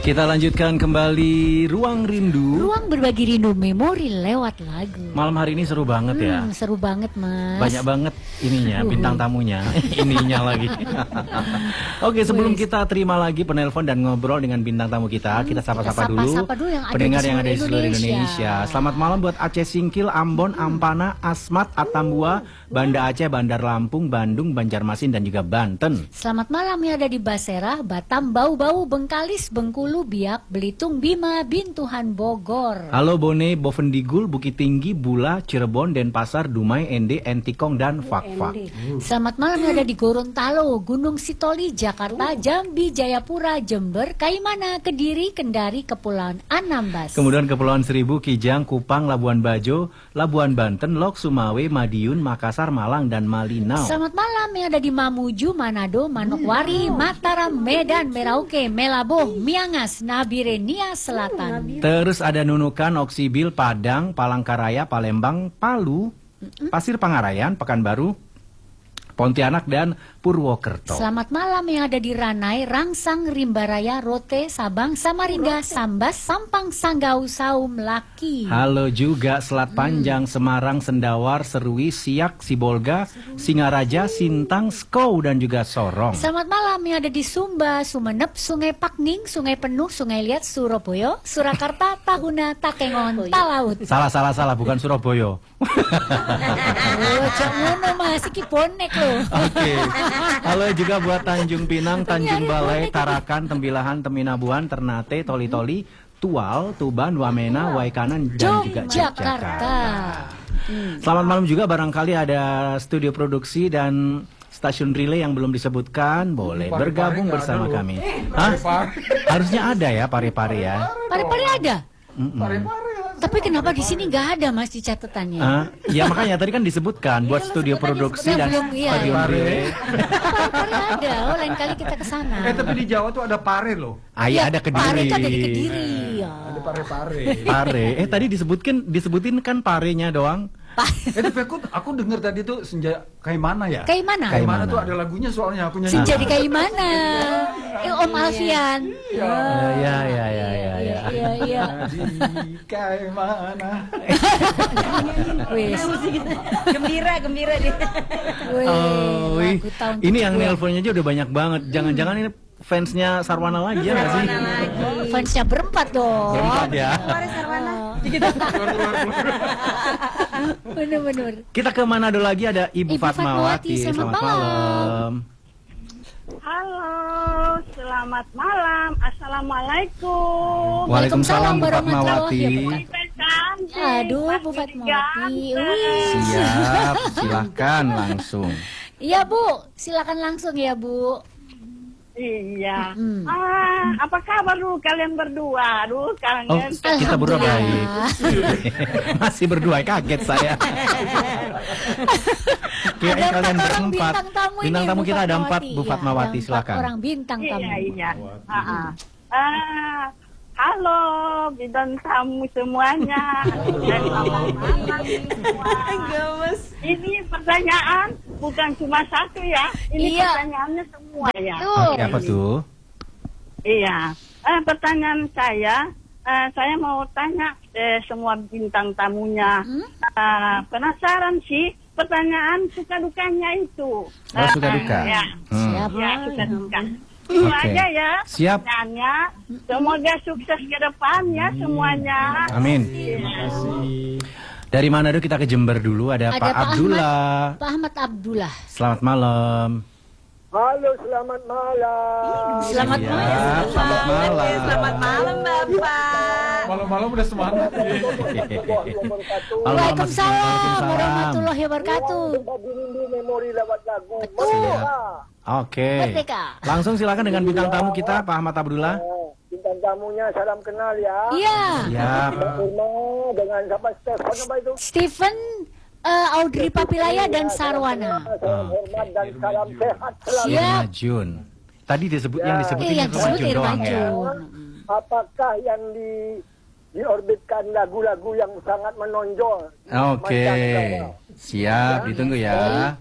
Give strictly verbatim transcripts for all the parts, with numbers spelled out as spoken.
Kita lanjutkan kembali Ruang Rindu. Ruang berbagi rindu memori lewat lagu. Malam hari ini seru banget hmm, ya. Seru banget mas. Banyak banget ininya, bintang tamunya. Ininya lagi. Oke, sebelum kita terima lagi penelpon dan ngobrol dengan bintang tamu kita, kita sapa-sapa dulu, sapa dulu yang pendengar ada yang ada di seluruh Indonesia. Indonesia. Selamat malam buat Aceh Singkil, Ambon, Ampana, Asmat, Atambua, Banda Aceh, Bandar Lampung, Bandung, Banjarmasin dan juga Banten. Selamat malam yang ada di Basera, Batam, Bau-Bau, Bengkalis, Bengkulu, Biak, Belitung, Bima, Bintuhan, Bogor. Halo Bone, Bovendigul, Bukit Tinggi, Bula, Cirebon, Denpasar, Dumai, Ende, Entikong dan Fakfak. Selamat malam yang ada di Gorontalo, Gunung Sitoli, Jakarta, Jambi, Jayapura, Jember, Kaimana, Kediri, Kendari, Kepulauan Anambas. Kemudian Kepulauan Seribu, Kijang, Kupang, Labuan Bajo, Labuan Banten, Lok, Sumawe, Madiun, Makassar, Malang dan Malinau. Selamat malam yang ada di Mamuju, Manado, Manokwari, Mataram, Medan, Merauke, Melabo, Miangas, Nabire, Nia Selatan. Terus ada Nunukan, Oksibil, Padang, Palangkaraya, Palembang, Palu, Pasir Pangarayan, Pekanbaru, Pontianak dan Purwokerto. Selamat malam yang ada di Ranai, Rangsang, Rimbaraya, Rote, Sabang, Samarinda, Sambas, Sampang, Sanggau, Saum, Laki. Halo juga Selat Panjang, hmm. Semarang, Sendawar, Serui, Siak, Sibolga, Singaraja, Sintang, Skou dan juga Sorong. Selamat malam yang ada di Sumba, Sumenep, Sungai Pakning, Sungai Penuh, Sungai Liat, Surabaya, Surakarta, Tahuna, Takengon, Talaut. Salah, salah, salah, bukan Surabaya. Oh, cak ngono Mas, iki bonek loh. Oke. Halo juga buat Tanjung Pinang, Tanjung Balai, Tarakan, Tembilahan, Teminabuan, Ternate, Toli-Toli, Tual, Tuban, Wamena, Waikanan dan juga Jakarta. Hmm. Selamat malam juga, barangkali ada studio produksi dan stasiun relay yang belum disebutkan, boleh pare, bergabung pare bersama kami. Hah? Harusnya ada ya pare-pare ya. Pare-pare ada? Mm -mm. Pare-pare. Tapi kenapa di sini nggak ada Mas di catatannya? Uh, ya makanya tadi kan disebutkan buat studio produksi dan stadion relay. Pare ada, oh lain kali kita ke sana. Eh tapi di Jawa tuh ada pare loh. Ah iya, ada Kediri. Pare itu ada di Kediri. Ya. Ada pare-pare. Pare. Eh tadi disebutkan disebutin kan parenya doang. Eh tapi aku aku dengar tadi tuh senja kayak mana ya? Kayak mana? Kayak mana tuh ada lagunya soalnya aku nyanyi. Senja di kayak mana? Eh Om Alfian. Iya iya iya iya iya. Iya iya. Kayak mana? Wis. Gembira gembira dia. Oh, ini yang nelponnya aja udah banyak banget. Jangan-jangan ini fansnya Sarwana lagi ya nggak sih? Fansnya berempat dong. Berempat ya. Bener-bener. Kita ke Manado lagi, ada Ibu, Ibu Fatmawati. Fatmawati. Selamat, Selamat malam. malam. Halo, selamat malam. Assalamualaikum. Waalaikumsalam Bu Fatmawati. Aduh Bu Fatmawati. Siap, silakan langsung. Iya Bu, silakan langsung ya Bu. Iya. Hmm. Ah, apa kabar lu kalian berdua? Aduh, kangen. Oh, kita berdua baik. Masih berdua, kaget saya. Kirain kalian berempat. Bintang tamu, bintang tamu kita ada empat, Bu ya, Fatmawati, silakan. Orang bintang tamu. Iya, iya. Ah, ah, halo, bintang tamu semuanya. Dan selamat malam semua. Ini pertanyaan bukan cuma satu ya. Ini iya. pertanyaannya semua ya. Oke, apa tuh? Iya. Eh, pertanyaan saya, eh, saya mau tanya eh, semua bintang tamunya. Hmm? Eh, penasaran sih pertanyaan suka dukanya itu. Oh, suka duka. Eh, ya, Hmm. ya suka duka. Itu Oke. aja ya. Siap. Pertanyaannya. Semoga sukses ke depan ya semuanya. Amin. Terima kasih. Dari Manado kita ke Jember dulu, ada, Ada Pak, Pak Abdullah. Ahmad, Pak Ahmad Abdullah. Selamat malam. Halo, selamat malam. Selamat Siap, malam. Selamat malam. Selamat malam Bapak. Malam-malam udah semangat. Waalaikumsalam warahmatullahi wabarakatuh. Rindu memori lewat lagu. Betul. Oke. Merdeka. Langsung silakan dengan bintang tamu kita, Pak Ahmad Abdullah. Bintang tamunya salam kenal ya. Iya. Siap. Dengan siapa Stefan apa itu? Stephen, uh, Audrey Papilaya dan Sarwana. Salam hormat dan salam sehat selalu. Siap. Irma Jun. Tadi disebut yang disebutin Eh, yang Irma disebut Jun Irma doang ya. Jun. Apakah yang di diorbitkan lagu-lagu yang sangat menonjol? Oke. Siap, ditunggu ya.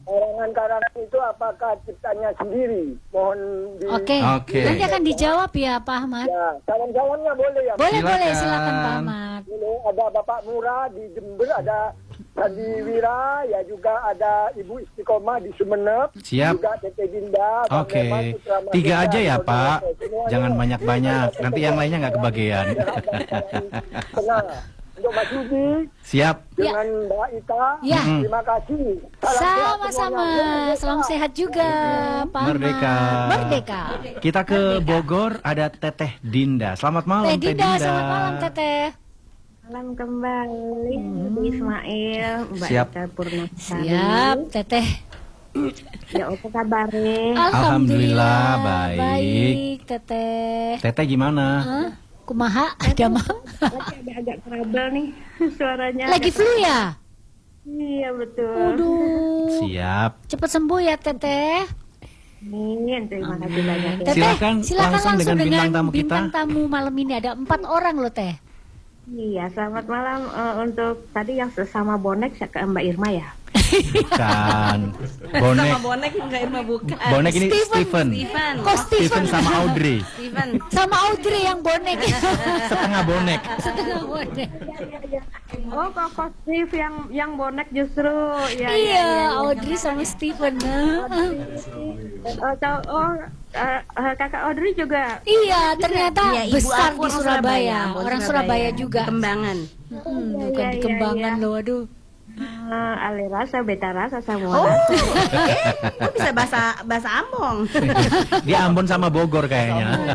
karangan-karangan itu apakah ciptanya sendiri? Mohon di... Oke. Oke. Nanti akan dijawab ya Pak Ahmad. Ya, salam-salamnya boleh ya? Boleh, Silakan. boleh, silakan Pak Ahmad. Boleh. Ada Bapak Murah di Jember, ada Sandi Wira, ya juga ada Ibu Istiqomah di Sumeneb. Siap. Juga Tete Dinda. Bang Oke, Leman, Putra Mahesa, tiga aja ya Saudara Pak. semuanya. Jangan banyak-banyak. Nanti yang lainnya nggak kebagian. Tengah. Untuk Mas Yudi Siap. dengan Mbak Ita, Ya. Mm-mm. terima kasih. Salam sehat Sama-sama. semuanya. Salam sehat juga Pak Ahmad. Merdeka. Merdeka. Kita ke Bogor, ada Teteh Dinda. Selamat malam, Teh Teh Dinda, Dinda. selamat malam Teteh. Salam kembali Bu Ismail, Mbak Siap. Ita Purnasari. Siap, Teteh. Ya apa kabar? Alhamdulillah, baik. Baik, Teteh. Teteh gimana? Hah? Kumaha? Ada mah? Lagi agak-agak trouble nih suaranya. Lagi agak- flu ya? Iya betul. Waduh. Siap. Cepat sembuh ya, Teteh. Amin, terima kasih banyak ya. Teteh, Silakan langsung dengan bintang tamu kita. bintang tamu malam ini ada empat orang loh, Teh. Iya, selamat malam eh, untuk tadi yang sesama bonek saya ke Mbak Irma ya. Bukan. Bonek. Sama bonek enggak Irma bukan. Bonek ini Steven. Steven. Kok Steven Steven? sama Audrey. Steven. Sama Audrey yang bonek. Setengah bonek. Setengah bonek. Oh, kok kok Steve yang yang bonek justru ya. Iya, Audrey sama Steven. Oh, tahu- oh eh, eh, kakak Audrey juga. Iya, ternyata Iya, ibu besar aku di orang Surabaya. Ambon Orang Surabaya juga. Kembangan. Hmm, Iya, bukan iya, di iya, Kembangan iya. loh, aduh. Eh, ale rasa, beta rasa, semua Oh, rasa. eh, kok bisa bahasa bahasa Ambon? Dia Ambon sama Bogor kayaknya.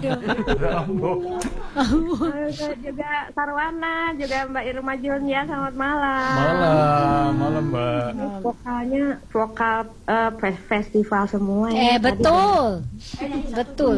Eh, juga Sarwana, juga Mbak Irma Julia, selamat malam. Malam, malam Mbak. Vokalnya vokal eh, fe- festival semua ya. Eh, Tadi betul. Betul.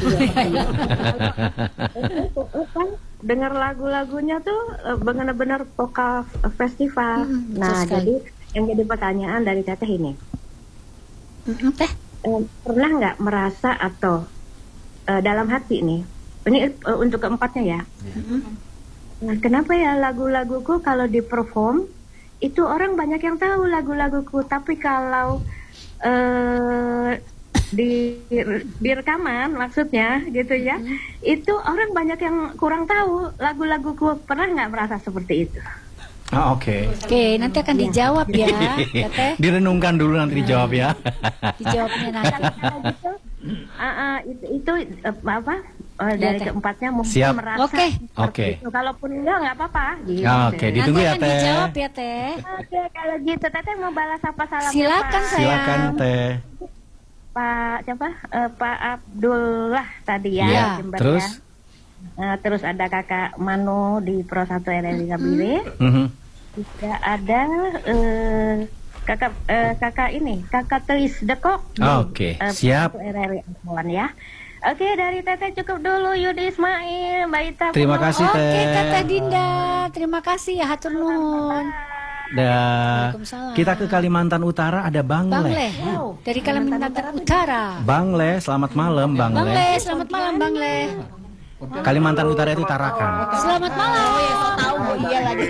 kan- kan dengar lagu-lagunya tuh eh, benar-benar vokal festival. Mm-mm, Nah, betul sekali. jadi yang jadi pertanyaan dari Teteh ini, Mm-mm, Teh. eh, pernah nggak merasa atau eh, dalam hati nih, ini eh, untuk keempatnya ya. Nah, kenapa ya lagu-laguku kalau di-perform itu orang banyak yang tahu lagu-laguku, tapi kalau eh di di rekaman maksudnya gitu ya, itu orang banyak yang kurang tahu lagu-laguku. Pernah nggak merasa seperti itu? Ah, oke. Oke, nanti akan dijawab ya, Teteh. Direnungkan dulu nanti dijawab ya. Dijawabnya nanti. Kalau gitu, ah, ah, itu, itu eh, apa? eh, Ya, dari Teh. keempatnya mungkin Siap. merasa Oke. seperti Oke. itu. Kalaupun enggak nggak apa-apa. Gitu. Ah, oke, Nanti ditunggu ya akan Teh. dijawab ya, Teh. Oke, kalau gitu Teteh mau balas apa salamnya Silakan, Pak? sayang. Silakan Teh. Pak siapa? Eh, Pak Abdullah tadi ya. Iya, Jember terus? ya. Eh, terus ada Kakak Mano di Pro satu R R I Gabire. Mhm. Juga ada eh, Kakak eh, Kakak ini, Kakak Teis Dekok. di, Oke, eh, siap. Pro satu R R I Ambon ya. Oke, dari Teteh cukup dulu Yudi Ismail, Mbak Ita. Terima Purnomo. kasih, Teh. Oke, Teteh Dinda. Terima kasih ya, hatur nuhun. Dah. Waalaikumsalam. Kita ke Kalimantan Utara ada Bang Bang Le. Le, dari Kalimantan Utara. Bang Le, selamat malam Bang Bang Le. Le, selamat malam Bang Le. Kalimantan Utara itu Tarakan. Selamat malam. Oh ya, so tahu iya lagi.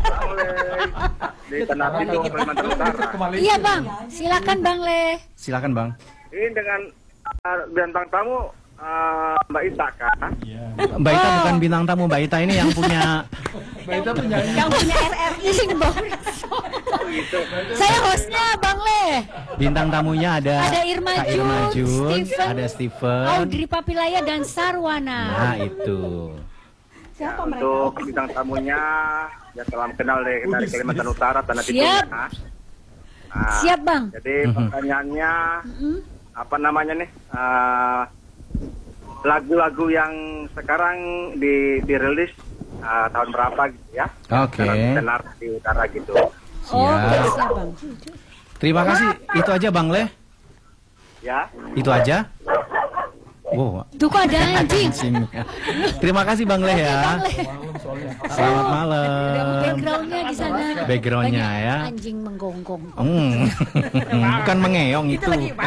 Di Tanah Pinang, Kalimantan Utara. Iya Bang, silakan Bang Le. Silakan Bang. Ini dengan uh, bintang tamu uh, Mbak Ita kan? Mbak Ita Oh. bukan bintang tamu, Mbak Ita ini yang punya Mbak Ita penyanyi. Yang punya R R I sini Bang. Saya hostnya Bang Le. bintang tamunya ada Ada Irma Kak Irma Jun, Jun, Steven, ada Steven. Audrey Papilaya dan Sarwana. Nah, itu. Ya, untuk bintang tamunya ya salam kenal deh dari Kalimantan Utara, Tanah Siap. Tidurnya. Nah, Siap Bang. jadi Mhm. pertanyaannya Mm-mm. apa namanya nih? uh, lagu-lagu yang sekarang di dirilis uh, tahun berapa gitu ya? Oke. Tenar di utara gitu. Oke, Siap. siap Bang. Terima kasih. Itu aja Bang Le. Ya. Itu aja. Wow. Tuh kok ada anjing. Anjing. Terima kasih Bang Le ya. Bang Le. Selamat malam. Backgroundnya di sana. Backgroundnya banyak ya. Anjing menggonggong. Hmm. Bukan mengeong itu.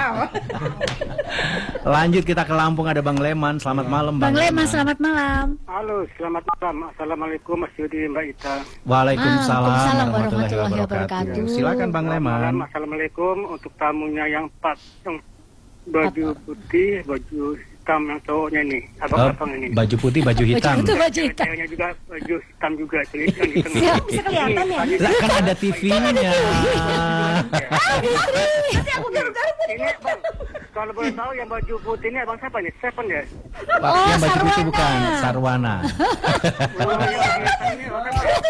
Lanjut kita ke Lampung, ada Bang Leman. Selamat malam Bang Leman, selamat malam. Halo, selamat malam. Assalamualaikum Mas Yudi, Mbak Ita. Waalaikumsalam Waalaikumsalam warahmatullahi warahmatullahi wabarakatuh. wabarakatuh. Silakan Bang Selamat Leman. malam. Assalamualaikum untuk tamunya yang pas, yang baju putih, baju hitam yang cowoknya ini, Oh, abang-abang ini. baju putih, baju hitam. Baju itu baju hitam. Ceweknya juga baju hitam juga, yang di tengah. Siap, bisa kelihatan ya? Lah kan ada T V-nya. Ini bang, kalau boleh tahu yang baju putih ini abang siapa nih? Seven ya? Pak, Oh, yang baju putih Sarwana. bukan Sarwana. Oh, yang baju hitam ini, abang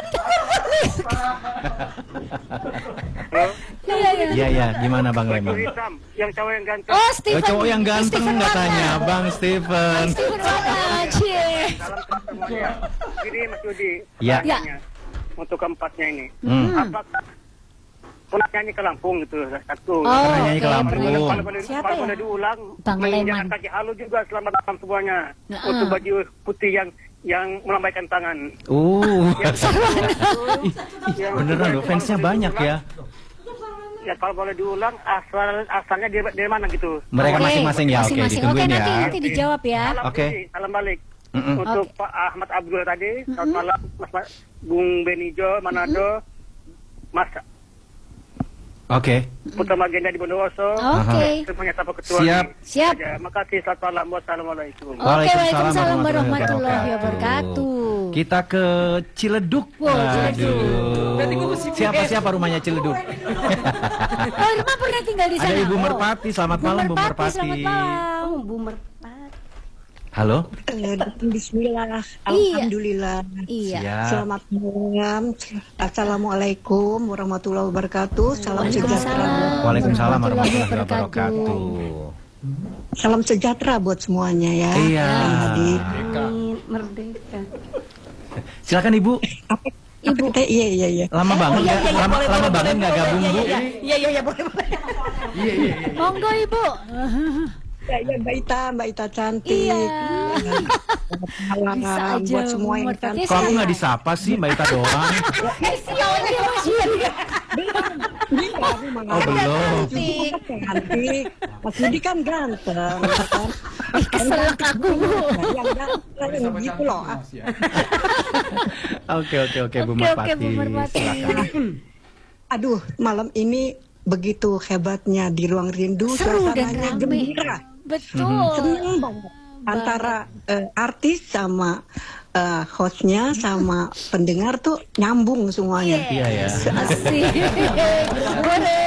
Halo? Iya, iya. Iya ya, gimana Bang Baju Leman? hitam, yang cowok yang ganteng. Oh, Oh, Steven. cowok yang ganteng Steven katanya, Warna. Bang Steven. Steven Warna, cie. Salam semuanya. Jadi Mas Yudi, Ya. Ya. untuk keempatnya ini, Hmm. apakah pernah nyanyi ke Lampung gitu satu? Oh, Pernah nyanyi ke oke, Lampung. pernah. Kalau boleh, Siapa kalau ya? boleh diulang, Bang menginjakan Leman. kaki halu juga selamat datang semuanya. Nah, Untuk ah. baju putih yang yang melambaikan tangan. Uh. Yang- Beneran loh, fansnya kalau boleh banyak ya. diulang, Ya kalau boleh diulang, asal asalnya dari, dari mana gitu? Mereka Oke, masing-masing ya, oke, masing-masing. ditungguin Oke, nanti, ya. nanti dijawab ya. Salam Oke. Yudi, salam balik. Mm-mm. Untuk Oke. Pak Ahmad Abdul tadi, selamat malam Mas Ma- Bung Benijo Manado, Mas Oke. Putra Magenda di Bondowoso. Oke. Semuanya tanpa ketua. Siap. Siap. Aja. Makasih, selamat malam. Wassalamualaikum. Oke, Waalaikumsalam waalaikumsalam warahmatullahi warahmatullahi wabarakatuh. Kita ke Ciledug. Wow, Ciledug. Aduh. Siapa siapa rumahnya Ciledug? Oh, Irma pernah tinggal di sana. Ada Ibu Oh. Merpati. Selamat malam Bu Merpati. Selamat malam. Oh, Bu Merpati. Halo. Bismillah, Iya. alhamdulillah. Iya. Siap. Selamat malam. Assalamualaikum warahmatullahi wabarakatuh. Salam sejahtera. Waalaikumsalam. Waalaikumsalam warahmatullahi wabarakatuh. wabarakatuh. Salam sejahtera buat semuanya ya. Iya. Yang hadir. Amin, merdeka. Silakan Ibu. Apa? Ibu. Teh, iya iya iya. Lama banget Iya, nggak? iya, iya, Lama, boleh, lama boleh, banget boleh, nggak boleh. gabung Iya, Bu? iya, iya, iya, iya, boleh, boleh. Monggo Ibu. Ya, ya Mbak Ita, Mbak Ita cantik. Iya. Selamat Bisa malam aja, buat semua Bu yang Merpati. cantik. Kok aku nggak disapa sih Mbak Ita doang? Sialnya Mas Yudi. Oh belum. Cantik. Cantik. Mas Yudi kan ganteng. Kan? Keselak aku Bu. Yang ganteng gitu loh. Oke oke oke Bu Oke, Merpati. oke, Bu Merpati. Silakan. Aduh, malam ini begitu hebatnya di Ruang Rindu, Seru dan suasananya rame. gembira, Betul. seneng banget. Antara eh, artis sama eh, hostnya sama pendengar tuh nyambung semuanya. Iya ya. Asik. Hore.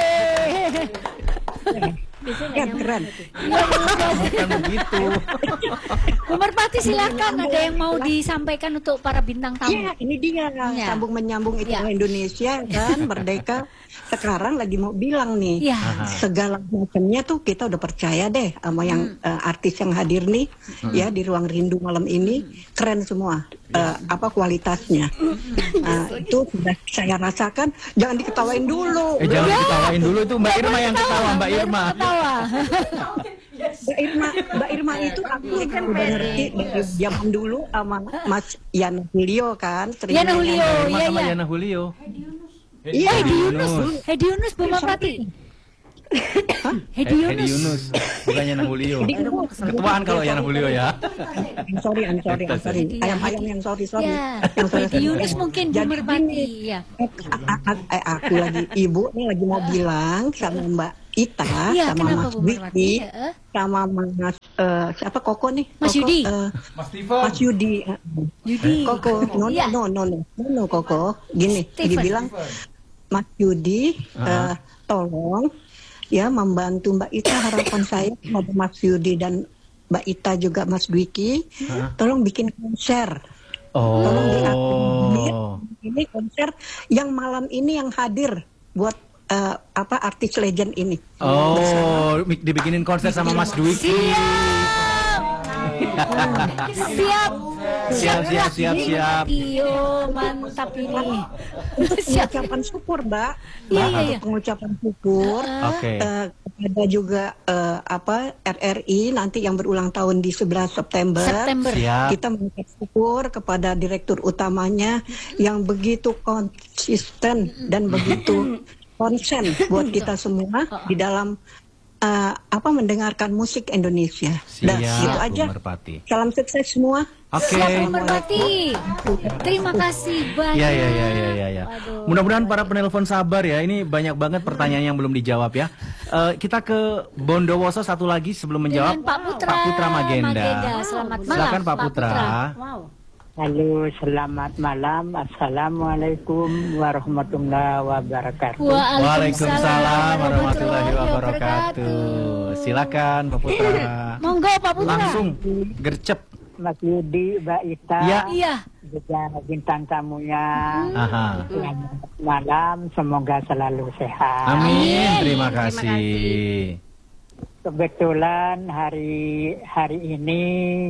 Keren, keren. Bukan begitu. Bu Merpati silakan, ada yang mau disampaikan untuk para bintang tamu. Iya, ini dia Iya. sambung menyambung itu Iya. Indonesia kan merdeka. Sekarang lagi mau bilang nih, Iya. segala macamnya tuh kita udah percaya deh sama yang eh, artis yang hadir nih ya di Ruang Rindu malam ini, keren semua eh, apa kualitasnya. Nah, itu sudah saya rasakan. Jangan diketawain dulu. Eh jangan diketawain dulu itu Mbak Irma yang ketawa Mbak Irma. Ketawa. Mbak Irma, Mbak Irma itu aku kan udah ngerti dari zaman dulu sama Mas Yana Julio kan. sering Yana nyanyi. Julio, Irma iya sama iya. Yana Julio. Iya, Hedi Yunus, Yunus. Hedi Yunus Bu Merpati. Hedi Eh, Yunus. Hedi Yunus, bukan Yana Julio. Ketuaan kalau Yana Julio ya. I'm sorry, I'm sorry, I'm sorry. Iya. Ayam-ayam yang sorry, sorry. Ya, Yang sorry, Hedi sorry. Yunus mungkin Bu Jadi Merpati. gini, Ya. a- a- a- eh, aku lagi, ibu nih lagi mau bilang sama Mbak Ita, Iya, sama kenapa Mas Bu Merpati? Wiki, Ya. sama Mas, eh, siapa Koko nih? Mas Koko, Yudi. eh, Mas Steven. Mas Yudi. eh, Yudi. Koko, no, Iya. no, no, no, no, no, Koko. Gini, Steven. dibilang Mas Yudi, eh, tolong ya membantu Mbak Ita. Harapan saya kepada Mas Yudi dan Mbak Ita juga Mas Dwiki, tolong bikin konser. Tolong diatur. Oh. Ini konser yang malam ini yang hadir buat eh, apa artis legend ini. Oh, mi- dibikinin konser sama Mas Dwiki. Siap. Siap. Siap, siap, siap, siap. Iyo, mantap ini. Pengucapan syukur, Mbak. Iya, Mbak, iya, untuk iya. pengucapan syukur Oke. eh, kepada juga eh, apa R R I nanti yang berulang tahun di sebelas September. September. Siap. Kita mengucap syukur kepada direktur utamanya yang begitu konsisten dan begitu konsen buat kita semua di dalam eh, apa mendengarkan musik Indonesia. Dan Siap, itu Bu aja. Merpati. Salam sukses semua. Oke. Siap, Bu Merpati. Terima kasih banyak. Ya, ya, ya, ya, ya, ya. Waduh. Mudah-mudahan para penelpon sabar ya. Ini banyak banget pertanyaan yang belum dijawab ya. Eh, kita ke Bondowoso satu lagi sebelum menjawab. Dengan Pak Putra. Pak Putra Magenda. Selamat malam. Silakan Pak Putra. Wow. Halo, selamat malam. Assalamualaikum warahmatullahi wabarakatuh. Waalaikumsalam warahmatullahi wabarakatuh. Silakan Pak Putra. Monggo Pak Putra. Langsung gercep. Mas Yudi, Mbak Ita, Ya. Iya. juga bintang tamunya. Aha. Selamat malam, semoga selalu sehat. Amin. Terima kasih. Kebetulan hari hari ini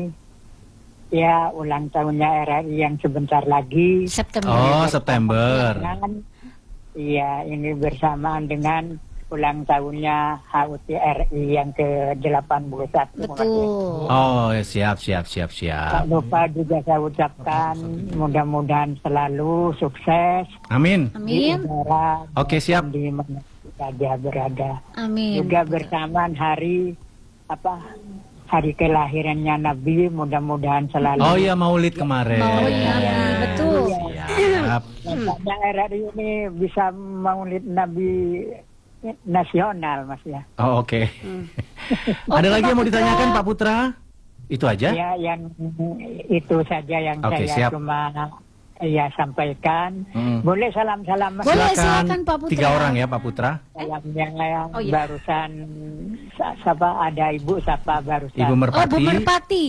ya ulang tahunnya R R I yang sebentar lagi. September. Oh, September. Dan, iya, ini bersamaan dengan ulang tahunnya H U T R I yang ke delapan puluh satu. Betul. Oh, ya, siap, siap, siap, siap. Tak lupa juga saya ucapkan mudah-mudahan selalu sukses Amin. di Amin. udara Oke, siap. di mana saja berada. Amin. Juga bersamaan hari apa hari kelahirannya Nabi, mudah-mudahan selalu. Oh iya, Maulid kemarin. Maulid Nabi, betul. Siap. Nampaknya R R I ini bisa maulid Nabi nasional, Mas ya. Oh, oke. Ada lagi yang mau ditanyakan Pak Putra? Itu aja? Ya, yang itu saja yang Oke, saya siap. cuma ya sampaikan. Hmm. Boleh salam-salam Mas? Boleh, Silakan. silakan Pak Putra. Tiga orang ya Pak Putra. Yang, yang, yang Oh, iya. barusan sa- siapa ada Ibu siapa barusan? Ibu Oh, Bu Merpati. Merpati.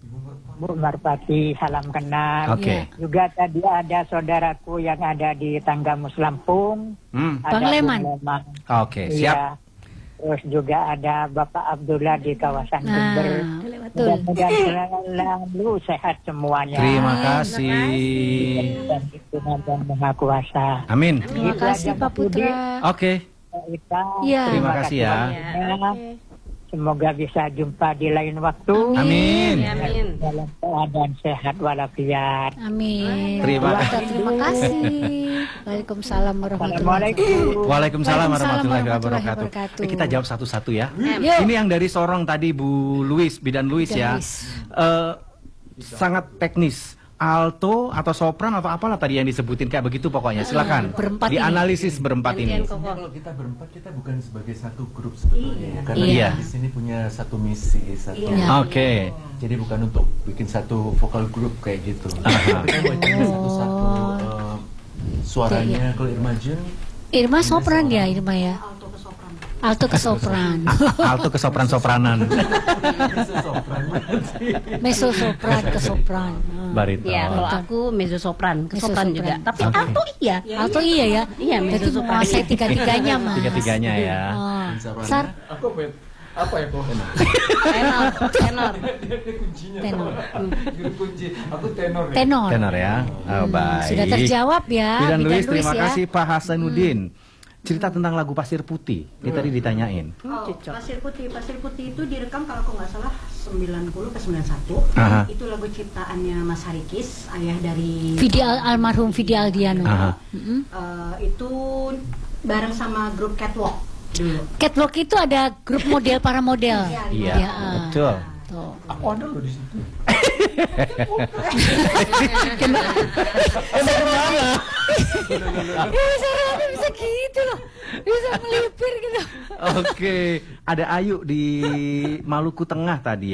Bu Marpati, salam kenal. Oke. Juga tadi ada saudaraku yang ada di Tanggamus Lampung. Hmm. Ada Bang Leman. Bu Leman. Oke, siap. Iya. Terus juga ada Bapak Abdullah di kawasan Nah, Jember. betul. Mudah-mudahan selalu sehat semuanya. Terima kasih. Dan Tuhan yang Maha Kuasa. Amin. Terima Itu kasih aja, Pak Mas Budi. Putra. Oke. Kita, Iya. Terima kasih ya. banyak. Semoga bisa jumpa di lain waktu. Amin. Amin. Dalam keadaan sehat walafiat. Amin. Terima Bu Putra, kasih. Terima kasih. Waalaikumsalam warahmatullahi wabarakatuh. Assalamualaikum. Waalaikumsalam warahmatullahi warahmatullahi wabarakatuh. wabarakatuh. Eh, kita jawab satu-satu ya. Yuk. Ini yang dari Sorong tadi Bu Luis, Bidan Luis Bidan ya. Luis. Eh, sangat teknis. Alto atau sopran atau apalah tadi yang disebutin kayak begitu pokoknya. Silakan. Berempat ini. Dianalisis berempat ini. Gantian Koko. Kalau kita berempat kita bukan sebagai satu grup sebetulnya ya. Karena Iya. kita di sini punya satu misi, satu. Iya. Oke. Jadi bukan untuk bikin satu vokal grup kayak gitu. Aha. Kita bacain satu-satu eh, suaranya. Kalau Irma Jun Irma sopran ya, Irma ya. Alto ke sopran. Alto ke sopran-sopranan. sopran Mezzo sopran ke sopran. Hmm. Barito. Ya, kalau aku mezzo sopran, ke Mezzo sopran sopran. juga. Tapi Oke. alto iya. Alto iya ya. Iya, Jadi mezzo sopran. menguasai tiga-tiganya Mas. Tiga-tiganya ya. Oh. Soprano. Sar, Aku apa ya? Apa ya kok? Tenor, tenor. Ini kuncinya. Tenor. Ini kunci. Aku tenor ya. tenor. Tenor ya. Oh, baik. Sudah terjawab ya. Bidan Bidan Luis, Luis terima ya. kasih Pak Hasanuddin. Cerita tentang lagu Pasir Putih. Ini tadi ditanyain. Oh, Pasir Putih, Pasir Putih itu direkam kalau aku nggak salah sembilan puluh ke sembilan puluh satu. Aha. Itu lagu ciptaannya Mas Harikis, ayah dari Vidi Al- almarhum Vidi Aldiano. Aha. Mm-mm. Eh, itu bareng sama grup Catwalk dulu. Catwalk itu ada grup model para model. Iya, Ya, ah. betul. Tuh. Aku ada loh di situ. Ya, bisa bisa gitu loh. Bisa melipir gitu. Oke, ada Ayu di Maluku Tengah tadi.